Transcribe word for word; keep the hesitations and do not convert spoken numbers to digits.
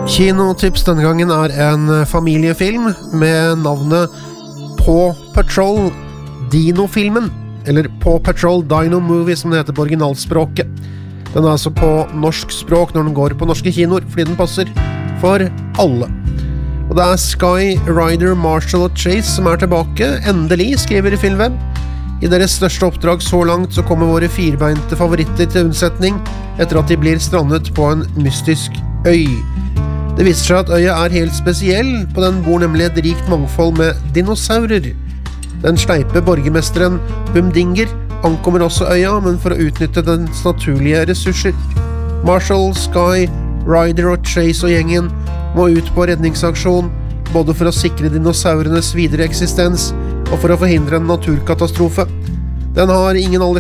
Kinotips denne gangen er en familiefilm med navnet Paw Patrol Dino-filmen, eller Paw Patrol Dino Movie som det heter på originalspråket. Den er altså på norsk språk når den går på norske kinoer, fordi den passer for alle. Og det er Sky, Ryder, Marshall og Chase som er tilbake, endelig, skriver Filmweb. I deres største oppdrag så langt så kommer våre firbeinte favoritter til unnsetning etter at de blir strandet på en mystisk øy. Det viser seg at øya er helt spesiell, på den bor nemlig et rikt mangfold med dinosaurer. Den sleipe borgermesteren Humdinger ankommer også øya, men for å utnytte dens naturlige ressurser. Marshall, Sky, Ryder og Chase og gjengen må ut på redningsaksjon, både for å sikre dinosaurenes videre eksistens og for å forhindre en naturkatastrofe. Den har ingen